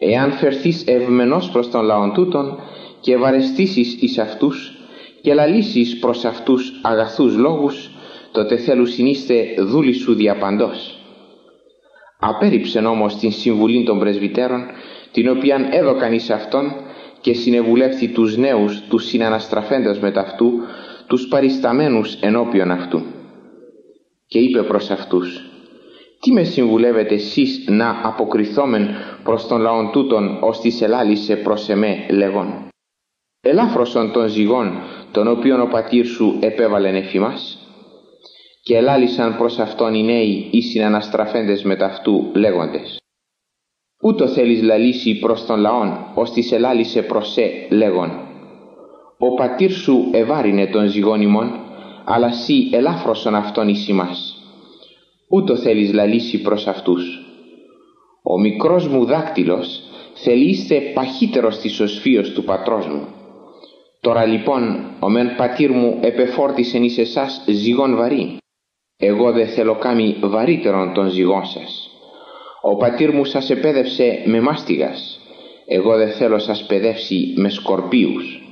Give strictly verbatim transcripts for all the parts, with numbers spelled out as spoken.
Εάν φερθείς ευμενός προς τον λαόν τούτον και βαρεστήσεις εις αυτούς και λαλήσεις προς αυτούς αγαθούς λόγους, τότε θέλουσιν είστε δούλοι σου διαπαντός. Απέρριψεν όμως την συμβουλή των πρεσβυτέρων, την οποίαν έδωκαν εις αυτόν, και συνεβουλεύθη τους νέους, τους συναναστραφέντες μετ' αυτού, τους παρισταμένους ενώπιον αυτού. Και είπε προς αυτούς: «Τι με συμβουλεύετε εσείς να αποκριθόμεν προς τον λαόν τούτον, ώστις ελάλησε προς εμέ λέγον: ελάφρωσον των ζυγών, τον οποίον ο πατήρ σου επέβαλεν εφ' ημάς». Και ελάλησαν προς αυτόν οι νέοι οι συναναστραφέντες μετ' αυτού λέγοντες: «Ούτω θέλεις λαλήσει προς τον λαόν, ώστις ελάλησε προς σε λέγον: ο πατήρ σου εβάρινε τον ζυγόν ημών, αλλά σύ ελάφρωσον αυτόν εις ημάς». Ούτω θέλεις λαλήσει προς αυτούς: «Ο μικρός μου δάκτυλος θέλει είστε παχύτερος της οσφίος του πατρός μου. Τώρα λοιπόν ο μεν πατήρ μου επεφόρτισεν εις εσάς ζυγόν βαρύ. Εγώ δε θέλω κάμει βαρύτερον των ζυγών σας. Ο πατήρ μου σας επέδευσε με μάστιγας, εγώ δε θέλω σας παιδεύσει με σκορπίους».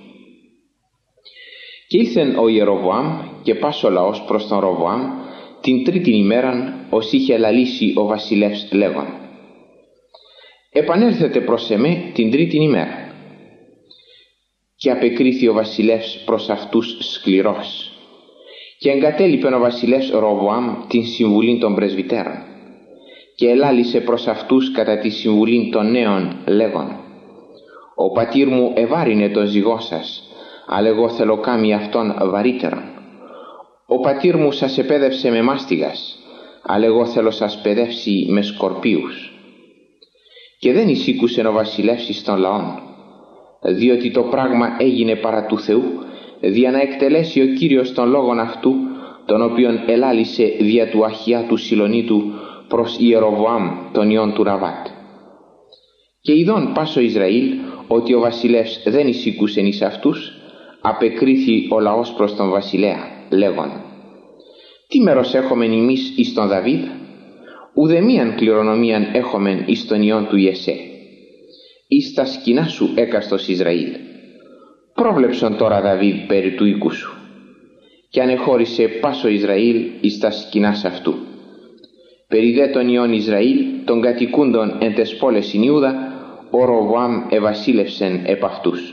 Και ήλθεν ο Ιεροβοάμ και πας ο λαός προς τον Ροβοάμ την τρίτην ημέραν, ως είχε λαλήσει ο βασιλεύς λέγον: «Επανέλθετε προς εμέ την τρίτην ημέρα». Και απεκρίθη ο βασιλεύς προς αυτούς σκληρός. Και εγκατέλειπεν ο βασιλεύς Ροβοάμ την συμβουλή των πρεσβυτέρων. Και ελάλησε προς αυτούς κατά τη συμβουλή των νέων λέγον: «Ο πατήρ μου εβάρινε τον ζυγό σας, αλλά εγώ θέλω κάμει αυτόν βαρύτερον. Ο πατήρ μου σας επέδευσε με μάστιγας, αλλά εγώ θέλω σας παιδεύσει με σκορπίους». Και δεν εισήκουσεν ο βασιλεύς εις των λαών, διότι το πράγμα έγινε παρά του Θεού, δια να εκτελέσει ο Κύριος των λόγων αυτού, τον οποίον ελάλησε δια του Αχιά του Σιλονίτου προς Ιεροβοάμ τον ιόν του Ναβάτ. Και ειδών πας ο Ισραήλ ότι ο βασιλεύς δεν εισήκουσεν εις αυτούς, απεκρίθη ο λαός προς τον βασιλέα λέγον: «Τι μέρος έχομεν ημείς εις τον Δαβίδ? Ουδεμίαν κληρονομίαν έχομεν εις τον ιόν του Ιεσέ. Εις τα σκηνά σου έκαστος Ισραήλ. Πρόβλεψον τώρα Δαβίδ περί του οίκου σου». Και ανεχώρησε πάσο Ισραήλ εις τα σκηνάς αυτού. Περί δε των ιών Ισραήλ, των κατοικούντων εν τες πόλες in Ιούδα, ο Ροβοάμ ευασίλευσεν επ' αυτούς.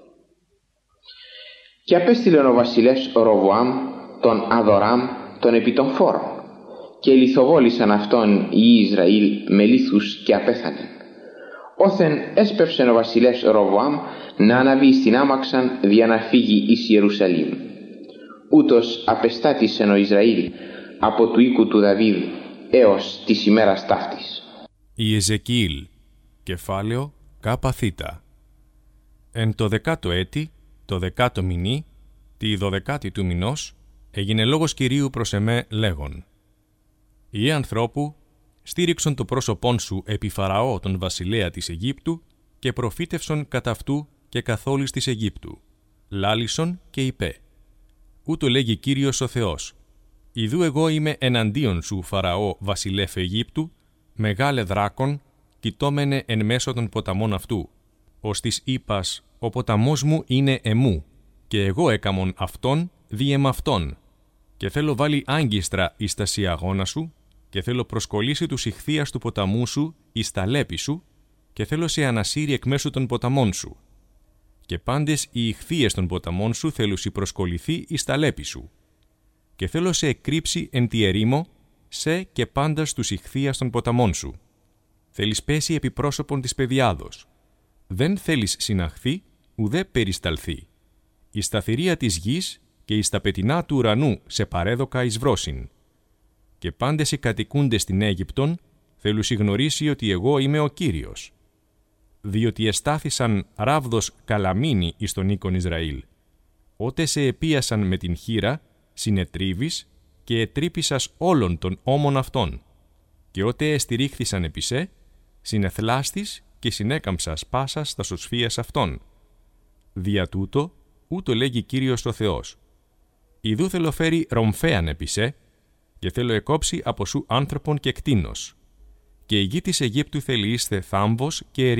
Και απέστειλεν ο βασιλεύς Ροβοάμ τον Αδοράμ τον επί των φόρων, και λιθοβόλησαν αυτόν οι Ισραήλ με λίθους και απέθανεν. Όθεν έσπευσεν ο βασιλεύς Ροβοάμ να αναβεί στην άμαξαν δια να φύγει εις Ιερουσαλήμ. Ούτως απεστάτησεν ο Ισραήλ από του οίκου του Δαβίδ έως της ημέρας ταύτης. Η Εζεκιήλ, κεφάλαιο κάπαθήτα. Εν το δεκάτο έτη, το δεκάτο μηνύ, τη δωδεκάτη του μηνός, έγινε λόγος Κυρίου προς εμέ λέγον: «Ιε ανθρώπου, στήριξον το πρόσωπόν σου επί Φαραώ τον βασιλέα της Αιγύπτου και προφήτευσον κατά αυτού και καθ' όλης της Αιγύπτου. Λάλησον και είπε: ούτω λέγει Κύριος ο Θεός, ιδού εγώ είμαι εναντίον σου Φαραώ βασιλεύ Αιγύπτου, μεγάλε δράκον, κοιτώμενε εν μέσω των ποταμών αυτού. Ως της είπας, ο ποταμός μου είναι εμού, και εγώ έκαμον αυτόν δι' εμαυτόν. Και θέλω βάλει άγκιστρα εις τα σιαγώνα σου, και θέλω προσκολήσει τους ηχθείας του ποταμού σου εις τα λέπη σου, και θέλω σε ανασύρει εκ μέσου των ποταμών σου. Και πάντες οι ηχθείες των ποταμών σου θέλουσι προσκοληθεί εις τα λέπη σου. Και θέλω σε εκρύψει εν τη ερήμο, σε και πάντας τους ηχθείας των ποταμών σου. Θέλεις πέσει επί πρόσωπον της πεδιάδος. Δεν θέλεις συναχθεί, ουδέ περισταλθεί. Η σταθερία της γης και η σταπετινά του ουρανού σε παρέδοκα εις βρόσιν. Και πάντες οι κατοικούντες στην Αίγυπτον θέλουσι γνωρίσει ότι εγώ είμαι ο Κύριος. Διότι εστάθησαν ράβδος καλαμίνη εις τον οίκον Ισραήλ. Ότε σε επίασαν με την χείρα, συνετρίβεις και ετρύπησας όλων των ώμων αυτών. Και ότε εστηρίχθησαν επί σε, συνεθλάστης και συνέκαμψας πάσας τα σωσφίας αυτών. Δια τούτο, ούτω λέγει Κύριος ο Θεός. Ιδού θέλω φέρει ρομφέαν επί σε, και θέλω εκόψει από σου άνθρωπον και κτήνος. Και η γη της Αιγύπτου θέλει είστε θάμβος και